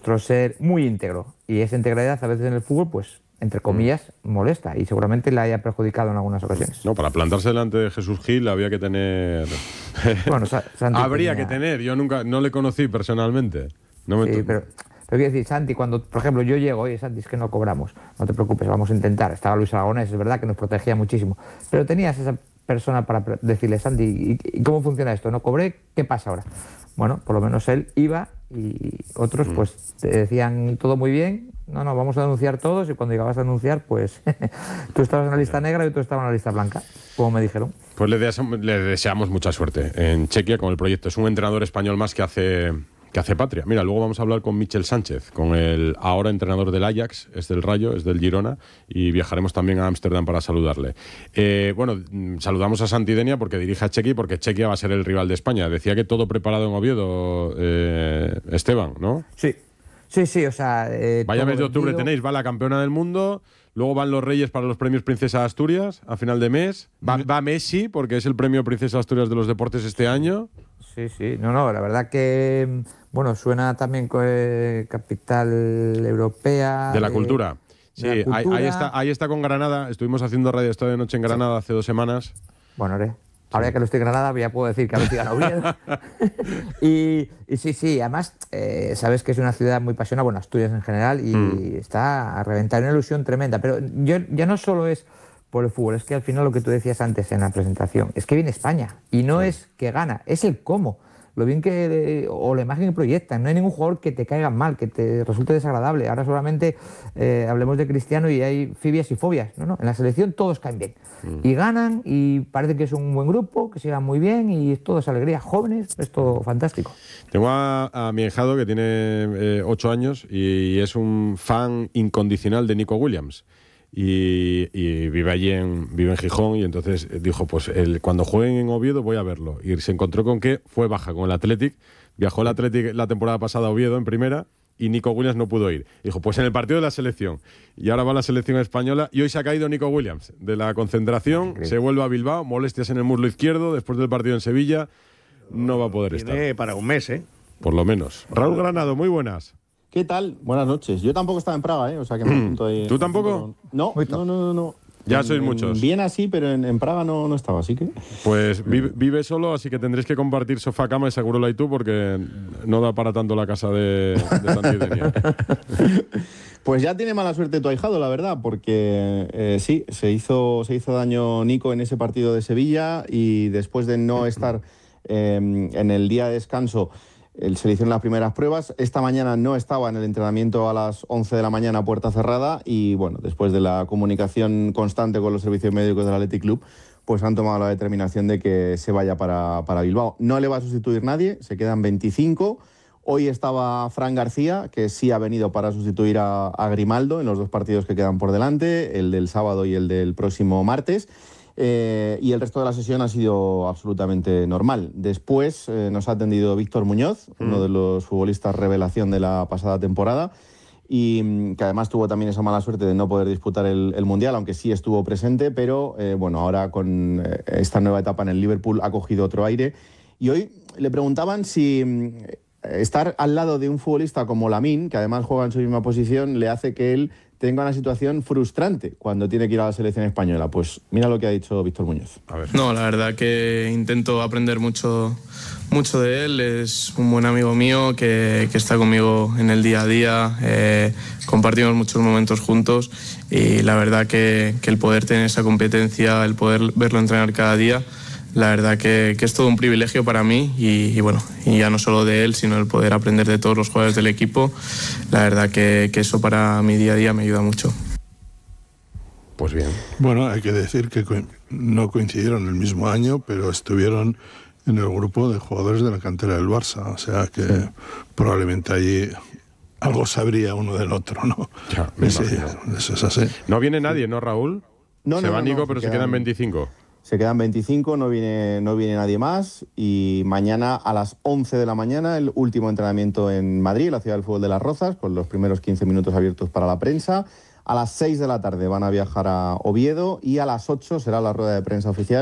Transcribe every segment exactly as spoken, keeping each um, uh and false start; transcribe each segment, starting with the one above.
demostró ser muy íntegro. Y esa integridad a veces en el fútbol, pues, entre comillas, molesta y seguramente le haya perjudicado en algunas ocasiones. No, para plantarse delante de Jesús Gil había que tener... Bueno, Santi habría tenía... que tener, yo nunca, no le conocí personalmente. No me sí, pero, pero quiero decir, Santi, cuando, por ejemplo, yo llego, oye, Santi, es que no cobramos, no te preocupes, vamos a intentar. Estaba Luis Aragonés, es verdad que nos protegía muchísimo, pero tenías esa persona para decirle, Santi, ¿y, y cómo funciona esto? ¿No cobré? ¿Qué pasa ahora? Bueno, por lo menos él iba y otros mm. pues te decían todo muy bien, no, no, vamos a denunciar todos y cuando llegabas a denunciar, pues tú estabas en la lista negra y otro estaba en la lista blanca, como me dijeron. Pues le deseamos, le deseamos mucha suerte en Chequia con el proyecto. Es un entrenador español más que hace... que hace patria. Mira, luego vamos a hablar con Michel Sánchez, con el ahora entrenador del Ajax, es del Rayo, es del Girona, y viajaremos también a Ámsterdam para saludarle. Eh, bueno, saludamos a Santi Denia porque dirige a Chequia, porque Chequia va a ser el rival de España. Decía que todo preparado en Oviedo, eh, Esteban, ¿no? Sí, sí, sí, o sea... Eh, Vaya mes de octubre vendido. Tenéis, va la campeona del mundo, luego van los Reyes para los premios Princesa Asturias a final de mes, va, va Messi, porque es el premio Princesa Asturias de los deportes este año. Sí, sí, no, no, la verdad que, bueno, suena también eh, capital europea... De la de, cultura. Sí, de la cultura. Ahí, ahí, está, ahí está con Granada, estuvimos haciendo Radio Estadio de Noche en Granada sí. hace dos semanas. Bueno, ¿eh? ahora ya que no estoy en Granada, ya puedo decir que ahora estoy en Oviedo. y, y sí, sí, además, eh, sabes que es una ciudad muy apasionada, bueno, Asturias en general, y mm. está a reventar, una ilusión tremenda, pero yo ya no solo es... por el fútbol, es que al final lo que tú decías antes en la presentación, es que viene España y no sí. es que gana, es el cómo, lo bien que, o la imagen que proyectan, no hay ningún jugador que te caiga mal, que te resulte desagradable, ahora solamente eh, hablemos de Cristiano y hay fibias y fobias, no, no, en la selección todos caen bien mm. y ganan y parece que es un buen grupo, que se llevan muy bien y todo es alegría, jóvenes, es todo fantástico. Tengo a, a mi hijado que tiene eh, ocho años y es un fan incondicional de Nico Williams. Y, y vive allí en, vive en Gijón y entonces dijo, pues el, cuando jueguen en Oviedo voy a verlo. Y se encontró con que fue baja con el Athletic, viajó el Athletic la temporada pasada a Oviedo en primera y Nico Williams no pudo ir. Dijo, pues en el partido de la selección. Y ahora va la selección española y hoy se ha caído Nico Williams de la concentración, increíble. Se vuelve a Bilbao, molestias en el muslo izquierdo después del partido en Sevilla, no va a poder Tiene estar. Para un mes, ¿eh? Por lo menos. Raúl Granado, muy buenas. ¿Qué tal? Buenas noches. Yo tampoco estaba en Praga, ¿eh? O sea que me apunto ahí. ¿Tú tampoco? No, no, no, no, no. Ya en, sois muchos. En Viena sí, pero en, en Praga no, no estaba, así que... Pues vive, vive solo, así que tendréis que compartir sofá-cama y seguro y tú, porque no da para tanto la casa de, de Santi Denia. Pues ya tiene mala suerte tu ahijado, la verdad, porque eh, sí, se hizo, se hizo daño Nico en ese partido de Sevilla y después de no estar eh, en el día de descanso... Él se le hicieron las primeras pruebas. Esta mañana no estaba en el entrenamiento a las once de la mañana a puerta cerrada y, bueno, después de la comunicación constante con los servicios médicos del Athletic Club, pues han tomado la determinación de que se vaya para, para Bilbao. No le va a sustituir nadie, se quedan veinticinco. Hoy estaba Fran García, que sí ha venido para sustituir a, a Grimaldo en los dos partidos que quedan por delante, el del sábado y el del próximo martes. Eh, y el resto de la sesión ha sido absolutamente normal. Después eh, nos ha atendido Víctor Muñoz, mm. uno de los futbolistas revelación de la pasada temporada, y que además tuvo también esa mala suerte de no poder disputar el, el Mundial, aunque sí estuvo presente, pero eh, bueno, ahora con eh, esta nueva etapa en el Liverpool ha cogido otro aire. Y hoy le preguntaban si eh, estar al lado de un futbolista como Lamine, que además juega en su misma posición, le hace que él tenga una situación frustrante cuando tiene que ir a la selección española. Pues mira lo que ha dicho Víctor Muñoz. A ver. No, la verdad que intento aprender mucho, mucho de él. Es un buen amigo mío que, que está conmigo en el día a día. Eh, compartimos muchos momentos juntos y la verdad que, que el poder tener esa competencia, el poder verlo entrenar cada día, la verdad que, que es todo un privilegio para mí y, y bueno, y ya no solo de él, sino el poder aprender de todos los jugadores del equipo. La verdad que, que eso para mi día a día me ayuda mucho. Pues bien. Bueno, hay que decir que co- no coincidieron el mismo año, pero estuvieron en el grupo de jugadores de la cantera del Barça, o sea que sí. probablemente allí algo sabría uno del otro, ¿no? Ya, me sí, eso es así. No viene nadie, ¿no, Raúl? No, se no, va no, Nico, no, pero se se quedan, quedan veinticinco. Se quedan veinticinco, no viene, no viene nadie más y mañana a las once de la mañana el último entrenamiento en Madrid, la ciudad del fútbol de Las Rozas, con los primeros quince minutos abiertos para la prensa. A las seis de la tarde van a viajar a Oviedo y a las ocho será la rueda de prensa oficial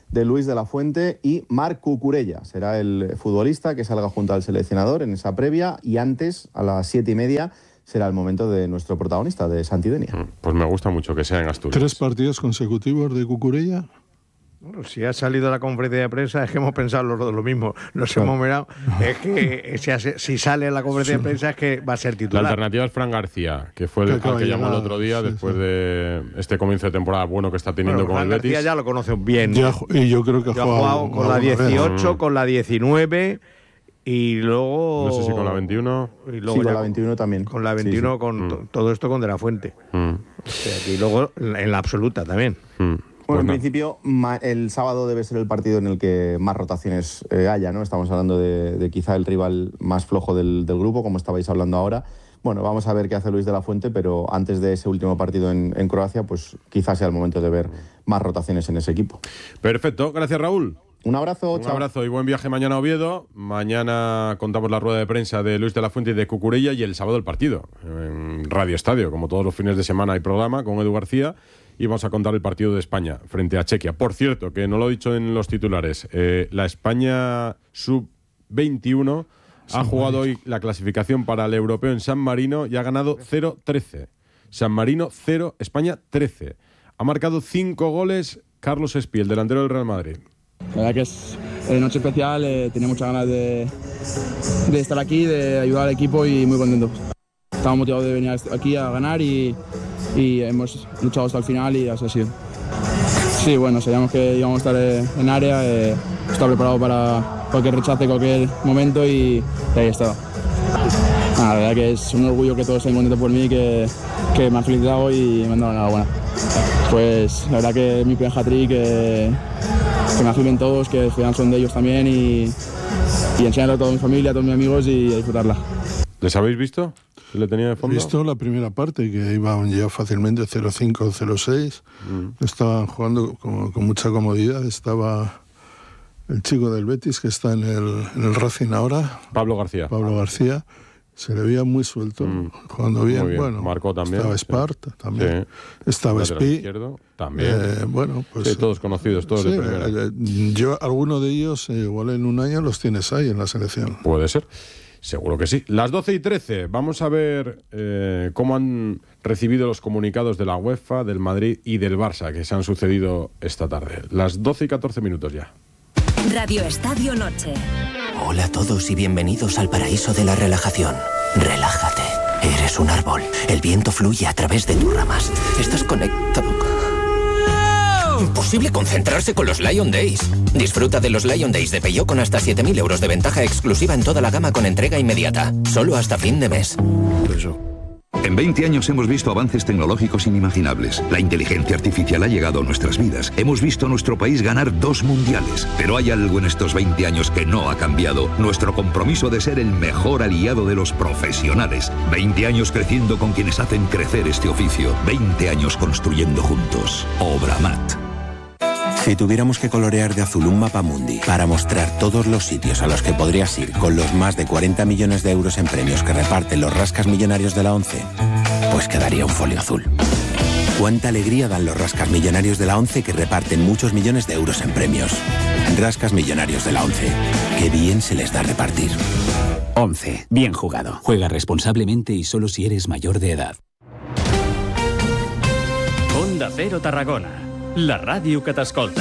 de Luis de la Fuente y Marc Cucurella. Será el futbolista que salga junto al seleccionador en esa previa, y antes, a las siete y media, será el momento de nuestro protagonista, de Santi Denia. Pues me gusta mucho que sea en Asturias. ¿Tres partidos consecutivos de Cucurella? Bueno, si ha salido la conferencia de prensa es que hemos pensado los dos lo mismo. Nos claro. hemos mirado. Es que si, hace, si sale la conferencia sí. de prensa es que va a ser titular. La alternativa es Fran García, que fue el que, que llamó el otro día sí, después sí. de este comienzo de temporada bueno que está teniendo bueno, con Fran el Betis. García ya lo conoce bien. Ya, y yo creo que ha jugado, ha jugado con la dieciocho, vez. con la diecinueve y luego... No sé si con la veintiuno. Y luego sí, con la veintiuno también. Con la veintiuno, sí, sí. con mm. todo esto con De la Fuente. Mm. O sea, y luego en la absoluta también. Mm. Bueno, pues en no. principio, el sábado debe ser el partido en el que más rotaciones eh, haya, ¿no? Estamos hablando de, de quizá el rival más flojo del, del grupo, como estabais hablando ahora. Bueno, vamos a ver qué hace Luis de la Fuente, pero antes de ese último partido en, en Croacia, pues quizás sea el momento de ver más rotaciones en ese equipo. Perfecto, gracias Raúl. Un abrazo, Un chao. abrazo y buen viaje mañana a Oviedo. Mañana contamos la rueda de prensa de Luis de la Fuente y de Cucurella, y el sábado el partido en Radio Estadio. Como todos los fines de semana hay programa con Edu García. Y vamos a contar el partido de España frente a Chequia. Por cierto, que no lo he dicho en los titulares, eh, la España sub veintiuno ha jugado hoy la clasificación para el europeo en San Marino y ha ganado cero trece. San Marino cero, España trece. Ha marcado cinco goles Carlos Espí, el delantero del Real Madrid. La verdad que es eh, noche especial, eh, tenía muchas ganas de, de estar aquí, de ayudar al equipo y muy contento. Estamos motivados de venir aquí a ganar y, y hemos luchado hasta el final y así ha sido. Sí, bueno, sabíamos que íbamos a estar en área, eh, estaba preparado para cualquier rechace, cualquier momento y, y ahí estaba. Ah, la verdad que es un orgullo que todos estén contentos por mí, que, que me han felicitado y me han dado enhorabuena. Pues la verdad que mi primer hat-trick, que, que me afirmen todos, que al final son de ellos también y, y enseñarlo a toda mi familia, a todos mis amigos y a disfrutarla. ¿Les habéis visto? ¿Le tenía de fondo? He visto la primera parte, que iban ya fácilmente cero cinco, cero seis. Mm. Estaban jugando con, con mucha comodidad. Estaba el chico del Betis, que está en el, en el Racing ahora. Pablo García. Pablo García. Se le veía muy suelto, mm. jugando bien. bien. Bueno, marcó también. Estaba Sparta, sí. también. Sí. Estaba Espí. Izquierdo, también. Eh, bueno, pues, sí, todos conocidos, todos sí, de primera. Eh, yo, alguno de ellos, eh, igual en un año los tienes ahí en la selección. Puede ser. Seguro que sí. Las doce y trece. Vamos a ver eh, cómo han recibido los comunicados de la UEFA, del Madrid y del Barça que se han sucedido esta tarde. Las doce y catorce minutos ya. Radio Estadio Noche. Hola a todos y bienvenidos al paraíso de la relajación. Relájate. Eres un árbol. El viento fluye a través de tus ramas. Estás conectado. Imposible concentrarse con los Lion Days. Disfruta de los Lion Days de Peugeot con hasta siete mil euros de ventaja exclusiva en toda la gama con entrega inmediata. Solo hasta fin de mes. Eso. En veinte años hemos visto avances tecnológicos inimaginables. La inteligencia artificial ha llegado a nuestras vidas. Hemos visto a nuestro país ganar dos mundiales. Pero hay algo en estos veinte años que no ha cambiado. Nuestro compromiso de ser el mejor aliado de los profesionales. veinte años creciendo con quienes hacen crecer este oficio. veinte años construyendo juntos. Obramat. Si tuviéramos que colorear de azul un mapa mundi para mostrar todos los sitios a los que podrías ir con los más de cuarenta millones de euros en premios que reparten los rascas millonarios de la ONCE, pues quedaría un folio azul. Cuánta alegría dan los rascas millonarios de la ONCE que reparten muchos millones de euros en premios. Rascas millonarios de la ONCE. Qué bien se les da repartir. ONCE. Bien jugado. Juega responsablemente y solo si eres mayor de edad. Onda Cero Tarragona. La ràdio que t'escolta.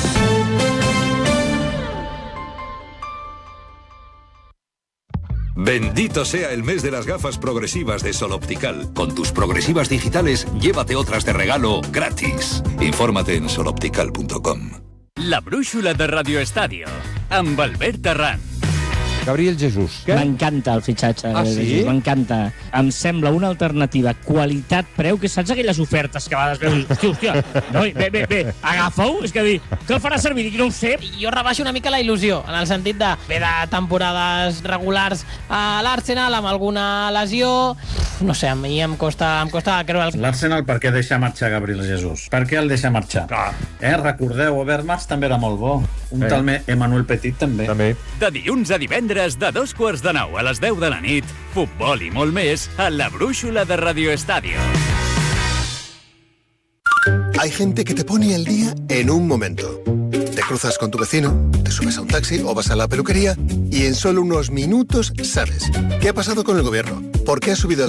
Bendito sea el mes de las gafas progresivas de Sol Optical. Con tus progresivas digitales, llévate otras de regalo gratis. Infórmate en sol optical punto com. La brúixola de Radio Estadio, amb Albert Arran. Gabriel Jesús. M'encanta el fitxatge. Ah, sí? M'encanta. Em sembla una alternativa qualitat-preu, que saps aquelles ofertes que a vegades veus, hòstia, hòstia, no, bé, bé, bé, agafa-ho, és que dir, què el farà servir? I no ho sé. Jo rebaixo una mica la il·lusió, en el sentit de ve de temporades regulars a l'Arsenal amb alguna lesió. No sé, a mi em costa, em costa creure... L'Arsenal per què deixa marxar Gabriel Jesús? Per què el deixa marxar? Ah. Eh, recordeu, Overmars també era molt bo. Un eh. tal Emmanuel Petit també. També. De dilluns a divendres, de dos quarts de nou a les deu de la nit, futbol i molt més a la brúixola de Radio Estadio. Hay gente que te pone el día en un momento. Te cruzas con tu vecino, te subes a un taxi o vas a la peluquería y en solo unos minutos sabes qué ha pasado con el gobierno, por qué ha subido la